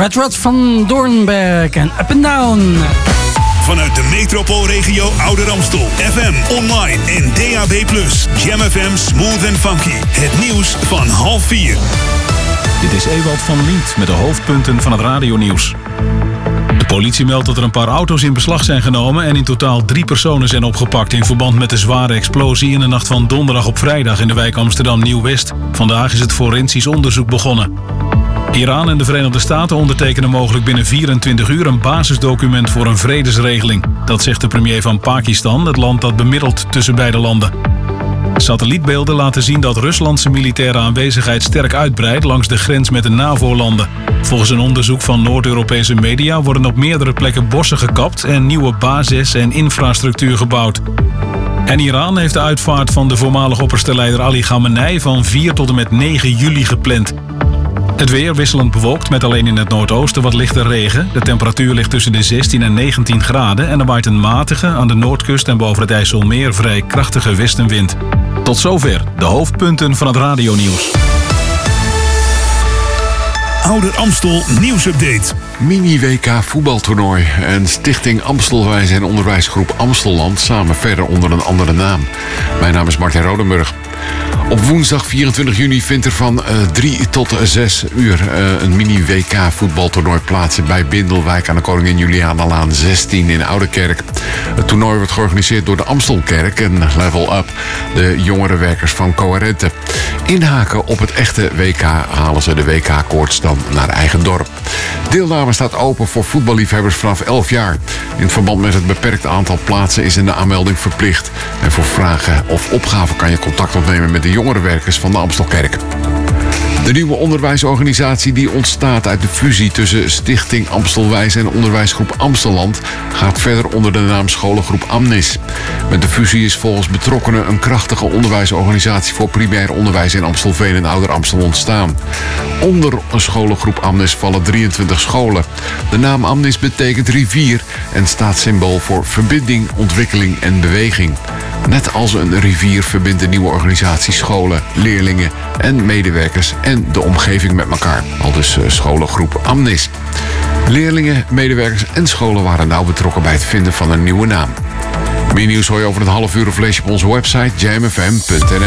Red Rod van Doornberg en Up and Down. Vanuit de metropoolregio Ouder Amstel. FM, online en DAB+. Jam FM Smooth and Funky. Het nieuws van 3:30. Dit is Ewald van Lient met de hoofdpunten van het radionieuws. De politie meldt dat er een paar auto's in beslag zijn genomen en in totaal 3 personen zijn opgepakt in verband met de zware explosie in de nacht van donderdag op vrijdag in de wijk Amsterdam Nieuw-West. Vandaag is het forensisch onderzoek begonnen. Iran en de Verenigde Staten ondertekenen mogelijk binnen 24 uur een basisdocument voor een vredesregeling. Dat zegt de premier van Pakistan, het land dat bemiddelt tussen beide landen. Satellietbeelden laten zien dat Rusland zijn militaire aanwezigheid sterk uitbreidt langs de grens met de NAVO-landen. Volgens een onderzoek van Noord-Europese media worden op meerdere plekken bossen gekapt en nieuwe bases en infrastructuur gebouwd. En Iran heeft de uitvaart van de voormalig opperste leider Ali Khamenei van 4 tot en met 9 juli gepland. Het weer wisselend bewolkt met alleen in het noordoosten wat lichte regen. De temperatuur ligt tussen de 16 en 19 graden en er waait een matige aan de noordkust en boven het IJsselmeer vrij krachtige westenwind. Tot zover de hoofdpunten van het radionieuws. Ouder Amstel nieuwsupdate. Mini-WK voetbaltoernooi en Stichting Amstelwijs en Onderwijsgroep Amstelland samen verder onder een andere naam. Mijn naam is Martin Rodenburg. Op woensdag 24 juni vindt er van 3 tot 6 uur een mini-WK voetbaltoernooi plaats bij Bindelwijk aan de Koningin Julianalaan 16 in Oudekerk. Het toernooi wordt georganiseerd door de Amstelkerk en Level Up, de jongerenwerkers van Coherente. Inhaken op het echte WK halen ze de WK-koorts dan naar eigen dorp. Deelname staat open voor voetballiefhebbers vanaf 11 jaar. In verband met het beperkte aantal plaatsen is de aanmelding verplicht. En voor vragen of opgaven kan je contact opnemen met de jongerenwerkers van de Amstelkerk. De nieuwe onderwijsorganisatie die ontstaat uit de fusie tussen Stichting Amstelwijs en Onderwijsgroep Amstelland gaat verder onder de naam Scholengroep Amnis. Met de fusie is volgens betrokkenen een krachtige onderwijsorganisatie voor primair onderwijs in Amstelveen en Ouder Amstel ontstaan. Onder een Scholengroep Amnis vallen 23 scholen. De naam Amnis betekent rivier en staat symbool voor verbinding, ontwikkeling en beweging. Net als een rivier verbindt de nieuwe organisatie scholen, leerlingen en medewerkers en de omgeving met elkaar. Aldus Scholengroep Amnis. Leerlingen, medewerkers en scholen waren nauw betrokken bij het vinden van een nieuwe naam. Meer nieuws hoor je over een half uur of lees je op onze website jamfm.nl.